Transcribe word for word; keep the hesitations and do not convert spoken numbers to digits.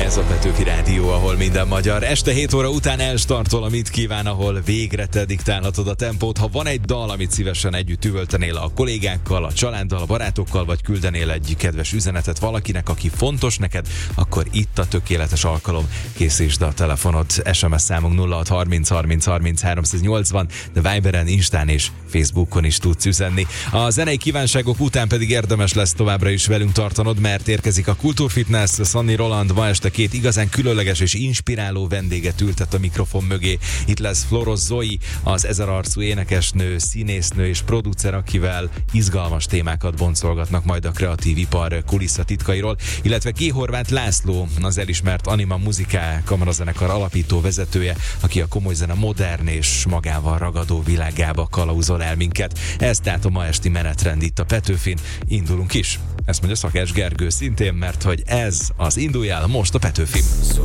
Ez a Petőfi Rádió, ahol minden magyar. Este hét óra után elstartol a Mit kíván, ahol végre te diktálhatod a tempót. Ha van egy dal, amit szívesen együtt üvöltenél a kollégákkal, a családdal, a barátokkal, vagy küldenél egy kedves üzenetet valakinek, aki fontos neked, akkor itt a tökéletes alkalom. Készítsd a telefonod. es em es számunk nulla hat harminc harminc harminc háromszáznyolcvan, de Viberen, Instán és Facebookon is tudsz üzenni. A zenei kívánságok után pedig érdemes lesz továbbra is velünk tartanod, mert érkezik a Kultúrfitness. Sanni Roland ma este két igazán különleges és inspiráló vendéget ültet a mikrofon mögé. Itt lesz Floros Zoe, az ezerarcú énekesnő, színésznő és producer, akivel izgalmas témákat boncolgatnak majd a kreatív ipar kulisszatitkairól, illetve G. Horváth László, az elismert Anima Musica kamarazenekar alapító vezetője, aki a komoly zene modern és magával ragadó világába kalauzol el minket. Ez tehát a ma esti menetrend itt a Petőfin. Indulunk is. Ezt mondja Szakás Gergő szintén, mert hogy ez az Induljál most a Petőfin.